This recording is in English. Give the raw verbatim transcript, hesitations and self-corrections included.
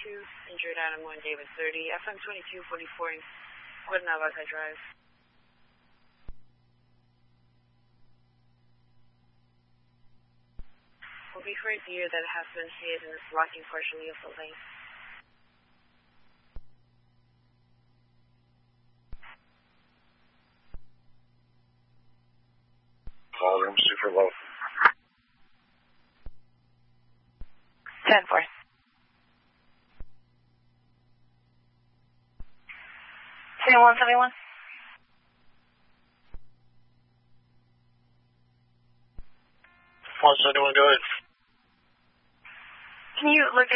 two, injured Adam one, David thirty, F M twenty-two forty-four in Cuernavaca Drive. Will be for a deer that has been hit and is blocking partially of the lane. Volume super low. ten four. seventy-one seventy-one. one seventy-one, go ahead. Can you look at